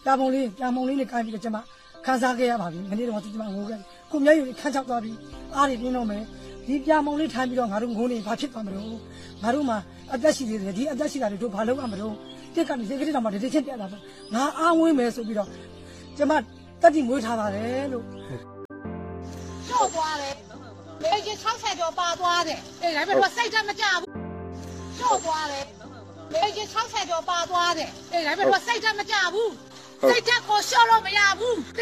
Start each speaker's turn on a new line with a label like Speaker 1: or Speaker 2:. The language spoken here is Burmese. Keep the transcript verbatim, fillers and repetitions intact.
Speaker 1: ပြာပုံလေးပြာပုံလေးနဲ့ကိုင်းပြီးတော့ကျမခန်းစားခဲ့ရပါပြီမနေ့တော့ကျမငိုခဲ့ကိုမျက်ရည်ခန်းချောက်သွားပြီးအားတွေပြင်းတော့မယ်ဒီပြာပုံလေးထိုင်ပြီးတော့ငါတို့ငိုနေဘာဖြစ်သွားမလို့ငါတို့မှာအသက်ရှိသေးတယ်ဒီအသက်ရှိတာတွေတို့ဘာလုပ်ရမလို့တက်ကနေစိတ်ကလေးတောင်မှတတိချင်းပြတ်လာတော့ငါအားဝင်းမယ်ဆိုပြီးတော့ကျမတက်တိမွေးထားပါတယ်လို့
Speaker 2: ကျော်သွားတယ်လေကြီး၆၀ကျော်ပါသွားတယ်အေးဒါပေမဲ့စိတ်ဓာတ်မကြဘူးကျော်သွားတယ်လေကြီး၆၀ကျော်ပါသွားတယ်အေးဒါပေမဲ့စိတ်ဓာတ်မကြဘူးစိတ်ဓာတ်ကိုရှော့လို့မရဘူး